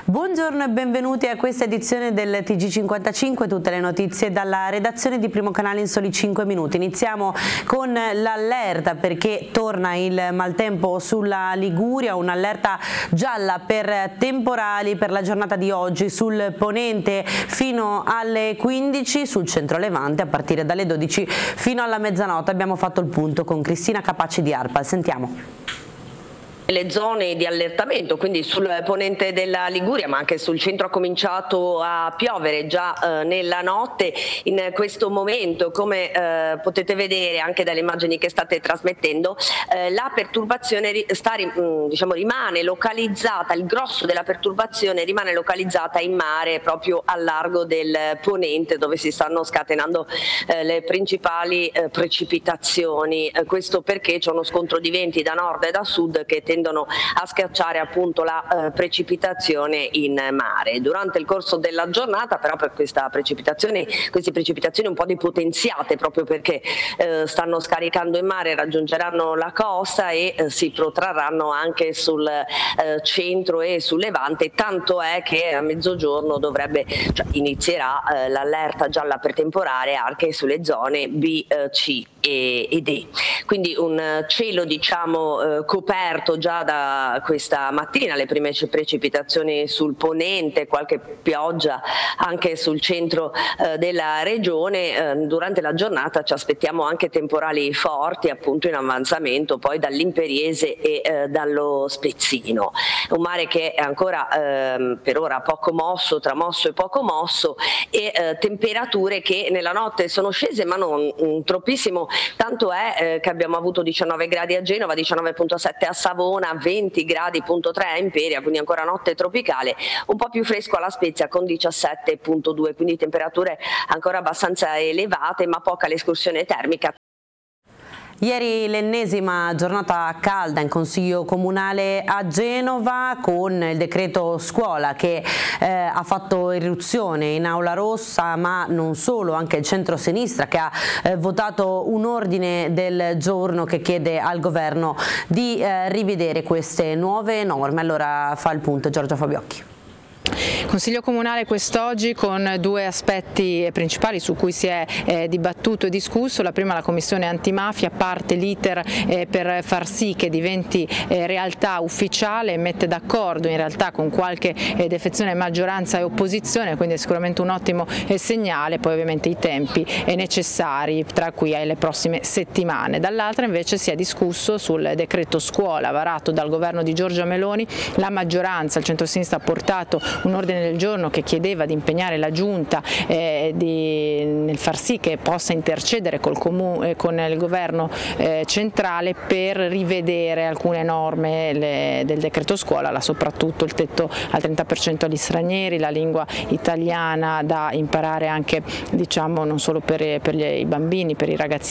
Buongiorno e benvenuti a questa edizione del TG55, tutte le notizie dalla redazione di Primo Canale in soli 5 minuti. Iniziamo con l'allerta perché torna il maltempo sulla Liguria, un'allerta gialla per temporali per la giornata di oggi sul ponente fino alle 15, sul centro levante a partire dalle 12 fino alla mezzanotte. Abbiamo fatto il punto con Cristina Capaci di ARPA, sentiamo. Le zone di allertamento, quindi sul ponente della Liguria ma anche sul centro ha cominciato a piovere già nella notte. In questo momento, come potete vedere anche dalle immagini che state trasmettendo, la perturbazione rimane localizzata, il grosso della perturbazione rimane localizzata in mare proprio al largo del ponente, dove si stanno scatenando le principali precipitazioni. Questo perché c'è uno scontro di venti da nord e da sud che tendono a schiacciare appunto la precipitazione in mare. Durante il corso della giornata però per queste precipitazioni un po' depotenziate proprio perché stanno scaricando in mare, raggiungeranno la costa e si protrarranno anche sul centro e sul levante, tanto è che a mezzogiorno inizierà l'allerta gialla per temporale anche sulle zone B, C e D. Quindi un cielo coperto già da questa mattina, le prime precipitazioni sul ponente, qualche pioggia anche sul centro della regione. Durante la giornata ci aspettiamo anche temporali forti appunto in avanzamento poi dall'Imperiese e dallo Spezzino. Un mare che è ancora per ora poco mosso, tra mosso e poco mosso, e temperature che nella notte sono scese ma non troppissimo, tanto è che abbiamo avuto 19 gradi a Genova, 19,7 a Savona, 20 gradi,3 a Imperia, quindi ancora notte tropicale, un po' più fresco alla Spezia con 17,2, quindi temperature ancora abbastanza elevate ma poca l'escursione termica. Ieri l'ennesima giornata calda in Consiglio Comunale a Genova con il decreto scuola che ha fatto irruzione in Aula Rossa, ma non solo, anche il centro-sinistra che ha votato un ordine del giorno che chiede al governo di rivedere queste nuove norme. Allora fa il punto Giorgia Fabiocchi. Consiglio Comunale quest'oggi con due aspetti principali su cui si è dibattuto e discusso. La prima, la Commissione Antimafia, parte l'iter per far sì che diventi realtà ufficiale e mette d'accordo in realtà con qualche defezione maggioranza e opposizione, quindi è sicuramente un ottimo segnale. Poi ovviamente i tempi necessari tra qui alle prossime settimane. Dall'altra invece si è discusso sul decreto scuola varato dal governo di Giorgia Meloni. La maggioranza, il centro-sinistra, ha portato un ordine del giorno che chiedeva di impegnare la Giunta nel far sì che possa intercedere con il governo centrale per rivedere alcune norme del decreto scuola, soprattutto il tetto al 30% agli stranieri, la lingua italiana da imparare anche non solo per i bambini, per i ragazzi